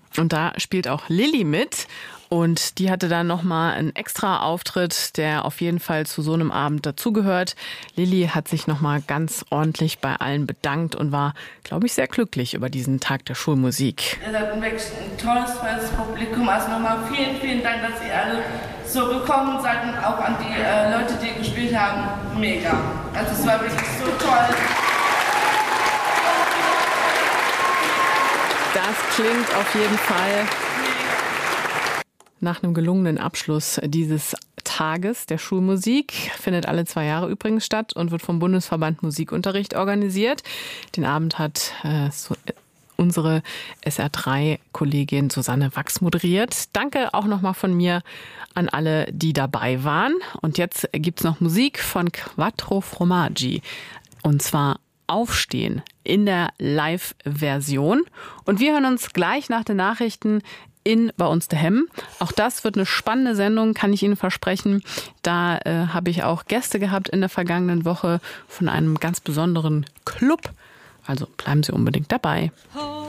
Und da spielt auch Lilly mit. Und die hatte dann nochmal einen extra Auftritt, der auf jeden Fall zu so einem Abend dazugehört. Lilly hat sich nochmal ganz ordentlich bei allen bedankt und war, glaube ich, sehr glücklich über diesen Tag der Schulmusik. Ihr seid wirklich ein tolles, tolles Publikum. Also nochmal vielen, vielen Dank, dass ihr alle so gekommen seid und auch an die Leute, die gespielt haben. Mega. Also es war wirklich so toll. Das klingt auf jeden Fall nach einem gelungenen Abschluss dieses Tages der Schulmusik. Findet alle 2 Jahre übrigens statt und wird vom Bundesverband Musikunterricht organisiert. Den Abend hat unsere SR3-Kollegin Susanne Wachs moderiert. Danke auch nochmal von mir an alle, die dabei waren. Und jetzt gibt's noch Musik von Quattro Formaggi. Und zwar Aufstehen in der Live-Version. Und wir hören uns gleich nach den Nachrichten in Bei uns daheim. Auch das wird eine spannende Sendung, kann ich Ihnen versprechen. Da habe ich auch Gäste gehabt in der vergangenen Woche von einem ganz besonderen Club. Also bleiben Sie unbedingt dabei.